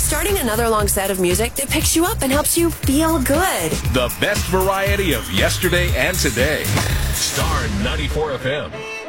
starting another long set of music that picks you up and helps you feel good. The best variety of yesterday and today. Star 94 FM.